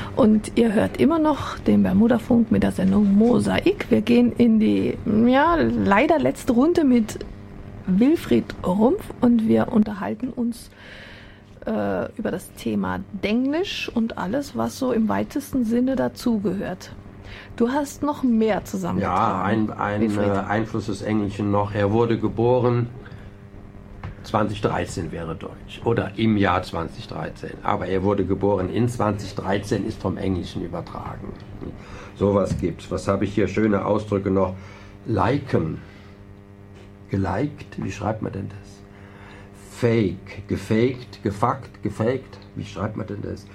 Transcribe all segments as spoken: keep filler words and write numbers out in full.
Und ihr hört immer noch den Bermuda-Funk mit der Sendung Mosaik. Wir gehen in die, ja, leider letzte Runde mit Wilfried Rumpf und wir unterhalten uns äh, über das Thema Denglisch und alles, was so im weitesten Sinne dazugehört. Du hast noch mehr zusammengetragen. Ja, ein, ein äh, Einfluss des Englischen noch. Er wurde geboren, zwanzig dreizehn wäre Deutsch, oder im Jahr zwanzig dreizehn. Aber er wurde geboren in zwanzig dreizehn, ist vom Englischen übertragen. Sowas gibt's. Was habe ich hier? Schöne Ausdrücke noch. Liken. Geliked, wie schreibt man denn das? Fake, gefaked, gefuckt, gefaked, wie schreibt man denn das?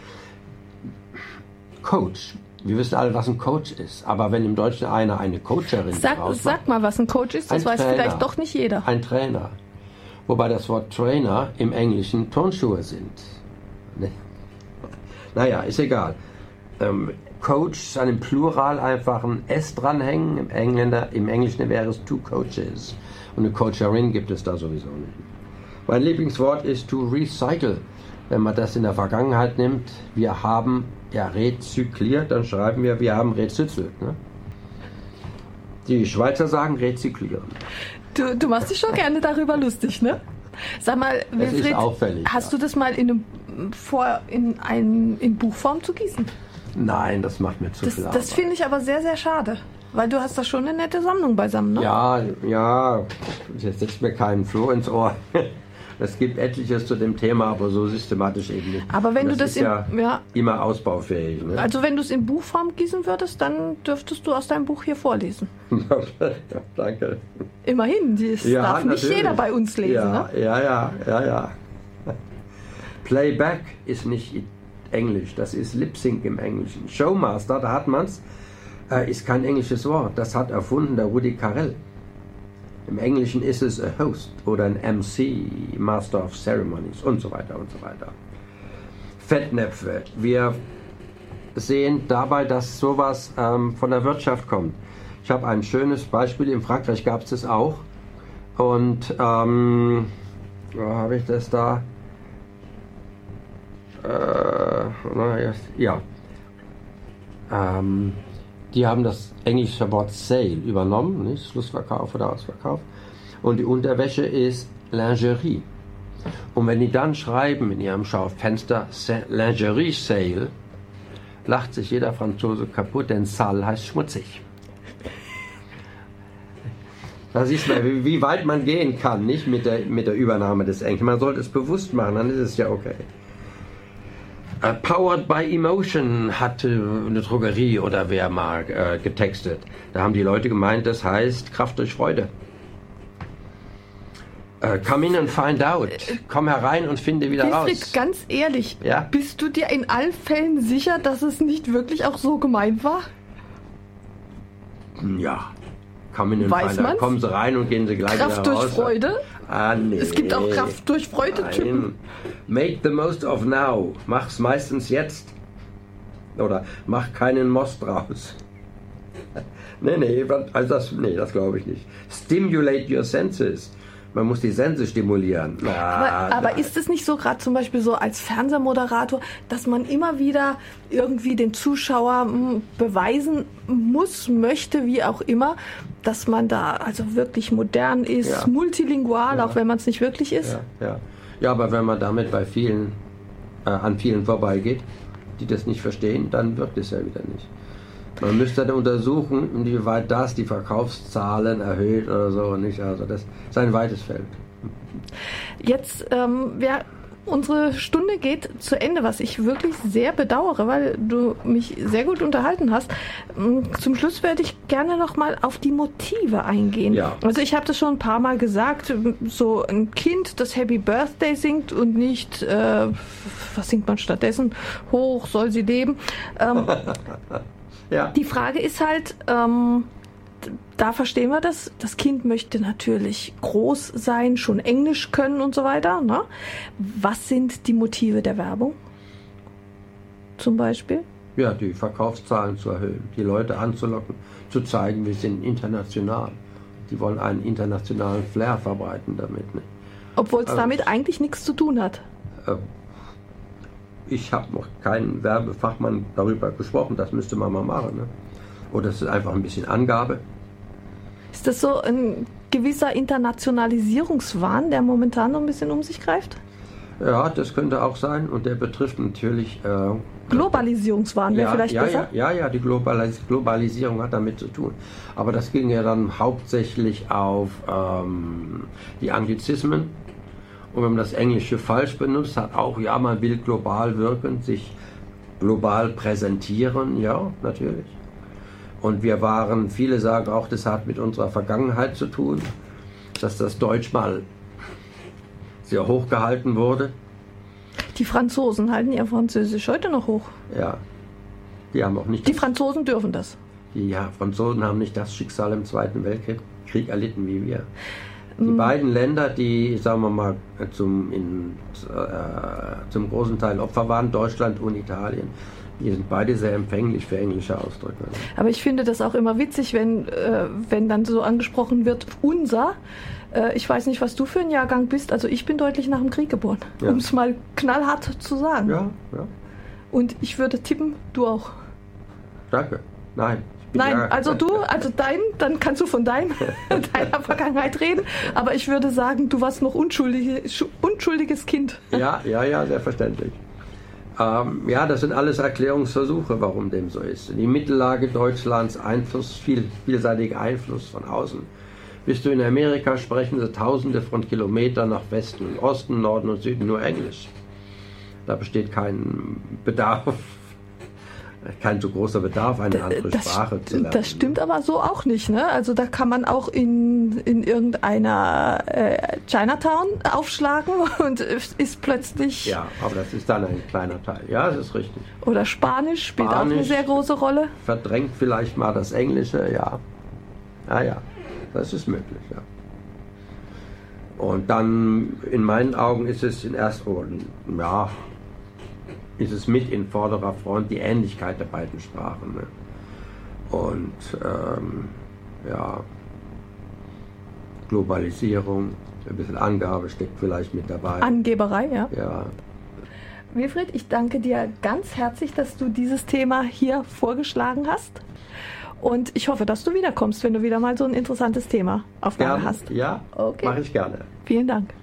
Coach. Wir wissen alle, was ein Coach ist, aber wenn im Deutschen einer eine Coacherin Sag, sag mal, was ein Coach ist, das weiß Trainer, vielleicht doch nicht jeder. Ein Trainer. Wobei das Wort Trainer im Englischen Turnschuhe sind. Nee. Naja, ist egal. Ähm, Coach, an dem Plural einfach ein S dranhängen. Im, Engländer, Im Englischen wäre es two coaches. Und eine Coacherin gibt es da sowieso nicht. Mein Lieblingswort ist to recycle. Wenn man das in der Vergangenheit nimmt, wir haben ja rezykliert, dann schreiben wir, wir haben rezützelt. Ne? Die Schweizer sagen rezyklieren. Du, du machst dich schon gerne darüber lustig, ne? Sag mal, Wilfried, ist auffällig, hast ja. du das mal in einem, vor, in, ein, in Buchform zu gießen? Nein, das macht mir zu das, viel Arbeit. Das finde ich aber sehr, sehr schade. Weil du hast da schon eine nette Sammlung beisammen, ne? Ja, ja, jetzt setzt mir keinen Floh ins Ohr. Es gibt etliches zu dem Thema, aber so systematisch eben nicht. Aber wenn das du das ist in, ja, ja immer ausbaufähig. Ne? Also wenn du es in Buchform gießen würdest, dann dürftest du aus deinem Buch hier vorlesen. Ja, danke. Immerhin, das ja, darf nicht natürlich. jeder bei uns lesen. Ja, ne? ja, ja, ja, ja. Playback ist nicht Englisch, das ist Lip-Sync im Englischen. Showmaster, da hat man's, äh, ist kein englisches Wort. Das hat erfunden der Rudi Carrell. Im Englischen ist es a Host oder ein M C, Master of Ceremonies und so weiter und so weiter. Fettnäpfe. Wir sehen dabei, dass sowas ähm, von der Wirtschaft kommt. Ich habe ein schönes Beispiel, in Frankreich gab es das auch. Und, ähm, wo habe ich das da? Äh, ja. Ähm, Die haben das englische Wort Sale übernommen, nicht? Schlussverkauf oder Ausverkauf. Und die Unterwäsche ist Lingerie. Und wenn die dann schreiben in ihrem Schaufenster Lingerie Sale, lacht sich jeder Franzose kaputt, denn Sale heißt schmutzig. Da siehst du mal, wie, wie weit man gehen kann, nicht mit der, mit der Übernahme des Englischen. Man sollte es bewusst machen, dann ist es ja okay. Uh, Powered by Emotion hat äh, eine Drogerie oder wer mal äh, getextet. Da haben die Leute gemeint, das heißt Kraft durch Freude. Uh, come in and find out. Komm herein und finde wieder Wilfried, raus. ganz ehrlich, ja? Bist du dir in allen Fällen sicher, dass es nicht wirklich auch so gemeint war? Ja. Come in and Weiß find out. man's? Kommen Sie rein und gehen Sie gleich Kraft wieder raus. Kraft durch Freude? Ah, nee. Es gibt auch Kraft durch Freude-Typen. Make the most of now. Mach's meistens jetzt. Oder mach keinen Most draus. nee, nee, also das, nee, das glaube ich nicht. Stimulate your senses. Man muss die Sense stimulieren. Na, aber aber ist es nicht so, gerade zum Beispiel so als Fernsehmoderator, dass man immer wieder irgendwie den Zuschauer mh, beweisen muss, möchte, wie auch immer, dass man da also wirklich modern ist, ja. multilingual, ja. auch wenn man es nicht wirklich ist? Ja, ja. ja, aber wenn man damit bei vielen, äh, an vielen vorbeigeht, die das nicht verstehen, dann wirkt es ja wieder nicht. Man müsste dann untersuchen, inwieweit das die Verkaufszahlen erhöht oder so. Nicht? Also das ist ein weites Feld. Jetzt, ähm, ja, unsere Stunde geht zu Ende, was ich wirklich sehr bedauere, weil du mich sehr gut unterhalten hast. Zum Schluss werde ich gerne noch mal auf die Motive eingehen. Ja. Also ich habe das schon ein paar Mal gesagt, so ein Kind, das Happy Birthday singt und nicht, äh, was singt man stattdessen? Hoch soll sie leben. Ähm, Ja. Die Frage ist halt, ähm, da verstehen wir das, das Kind möchte natürlich groß sein, schon Englisch können und so weiter. Ne? Was sind die Motive der Werbung zum Beispiel? Ja, die Verkaufszahlen zu erhöhen, die Leute anzulocken, zu zeigen, wir sind international. Die wollen einen internationalen Flair verbreiten damit. Ne? Obwohl es also, damit eigentlich nichts zu tun hat. Äh, ich habe noch keinen Werbefachmann darüber gesprochen, das müsste man mal machen. Ne? Oder es ist einfach ein bisschen Angabe. Ist das so ein gewisser Internationalisierungswahn, der momentan noch ein bisschen um sich greift? Ja, das könnte auch sein und der betrifft natürlich... Äh, Globalisierungswahn wäre ja, vielleicht ja, besser? Ja, ja, ja, die Globalis- Globalisierung hat damit zu tun. Aber das ging ja dann hauptsächlich auf ähm, die Anglizismen. Und wenn man das Englische falsch benutzt hat, auch, ja, man will global wirken, sich global präsentieren, ja, natürlich. Und wir waren, viele sagen auch, das hat mit unserer Vergangenheit zu tun, dass das Deutsch mal sehr hoch gehalten wurde. Die Franzosen halten ihr Französisch heute noch hoch. Ja, die haben auch nicht... Die Franzosen dürfen das. Die ja, Franzosen haben nicht das Schicksal im Zweiten Weltkrieg erlitten wie wir. Die mm. beiden Länder, die, sagen wir mal, zum, in, äh, zum großen Teil Opfer waren, Deutschland und Italien, die sind beide sehr empfänglich für englische Ausdrücke. Aber ich finde das auch immer witzig, wenn, äh, wenn dann so angesprochen wird, unser. Äh, ich weiß nicht, was du für ein Jahrgang bist. Also ich bin deutlich nach dem Krieg geboren, ja. Um es mal knallhart zu sagen. Ja, ja. Und ich würde tippen, du auch. Danke. Nein. Nein, also du, also dein, dann kannst du von dein, deiner Vergangenheit reden. Aber ich würde sagen, du warst noch unschuldige, unschuldiges Kind. Ja, ja, ja, selbstverständlich. Ähm, ja, das sind alles Erklärungsversuche, warum dem so ist. Die Mittellage Deutschlands, Einfluss, viel, vielseitiger Einfluss von außen. Bist du in Amerika, sprechen sie tausende von Kilometern nach Westen und Osten, Norden und Süden nur Englisch. Da besteht kein Bedarf, kein so großer Bedarf, eine andere das, Sprache zu lernen. Das stimmt aber so auch nicht, ne? Also da kann man auch in, in irgendeiner äh, Chinatown aufschlagen und ist plötzlich... Ja, aber das ist dann ein kleiner Teil. Ja, das ist richtig. Oder Spanisch spielt Spanisch auch eine sehr große Rolle. Verdrängt vielleicht mal das Englische, ja. Ja, ja, das ist möglich, ja. Und dann, in meinen Augen, ist es in erster Linie, ja, ist es mit in vorderer Front die Ähnlichkeit der beiden Sprachen. Ne? Und ähm, ja, Globalisierung, ein bisschen Angabe steckt vielleicht mit dabei. Angeberei, ja. Ja. Wilfried, ich danke dir ganz herzlich, dass du dieses Thema hier vorgeschlagen hast. Und ich hoffe, dass du wiederkommst, wenn du wieder mal so ein interessantes Thema auf Lager hast. Ja, okay. Mache ich gerne. Vielen Dank.